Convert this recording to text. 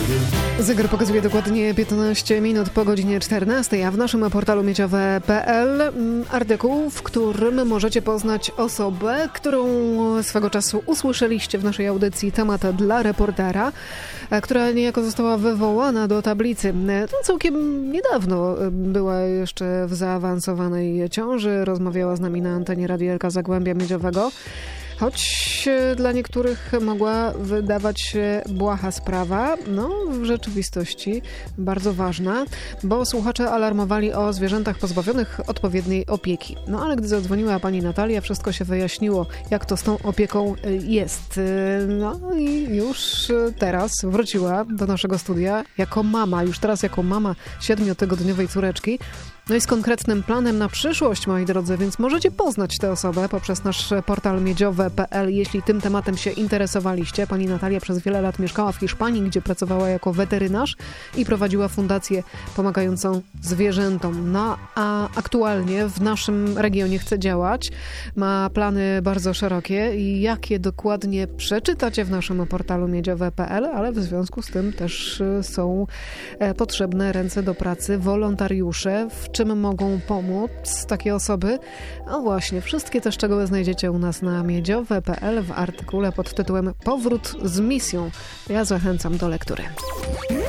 Zegar pokazuje dokładnie 15 minut po godzinie 14, a w naszym portalu miedziowe.pl artykuł, w którym możecie poznać osobę, którą swego czasu usłyszeliście w naszej audycji Temat dla reportera, która niejako została wywołana do tablicy. To całkiem niedawno była jeszcze w zaawansowanej ciąży, rozmawiała z nami na antenie Radia Elka Zagłębia Miedziowego. Choć dla niektórych mogła wydawać się błaha sprawa, w rzeczywistości bardzo ważna, bo słuchacze alarmowali o zwierzętach pozbawionych odpowiedniej opieki. Ale gdy zadzwoniła pani Natalia, wszystko się wyjaśniło, jak to z tą opieką jest. I już teraz wróciła do naszego studia jako mama, już teraz jako mama 7-tygodniowej córeczki. I z konkretnym planem na przyszłość, moi drodzy, więc możecie poznać tę osobę poprzez nasz portal miedziowe.pl, jeśli tym tematem się interesowaliście. Pani Natalia przez wiele lat mieszkała w Hiszpanii, gdzie pracowała jako weterynarz i prowadziła fundację pomagającą zwierzętom. A aktualnie w naszym regionie chce działać. Ma plany bardzo szerokie i jakie dokładnie przeczytacie w naszym portalu miedziowe.pl, ale w związku z tym też są potrzebne ręce do pracy, wolontariusze. W czym mogą pomóc takie osoby? Właśnie, wszystkie te szczegóły znajdziecie u nas na miedziowe.pl w artykule pod tytułem Powrót z misją. Ja zachęcam do lektury.